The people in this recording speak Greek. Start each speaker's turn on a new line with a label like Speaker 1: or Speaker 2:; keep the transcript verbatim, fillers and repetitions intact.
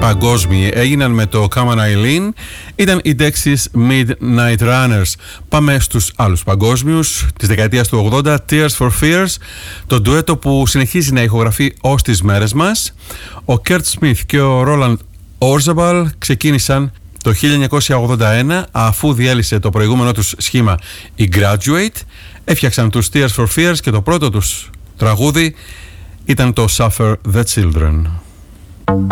Speaker 1: παγκόσμιοι έγιναν με το Come on Eileen ήταν οι Dexys Midnight Runners. Πάμε στους άλλους παγκόσμιους της δεκαετίας του ογδόντα, Tears for Fears, το ντουέτο που συνεχίζει να ηχογραφεί ως τις μέρες μας. Ο Kurt Smith και ο Roland Orzabal ξεκίνησαν το χίλια εννιακόσια ογδόντα ένα, αφού διέλυσε το προηγούμενο τους σχήμα η Graduate, έφτιαξαν τους Tears for Fears και το πρώτο τους τραγούδι ήταν το Suffer the Children.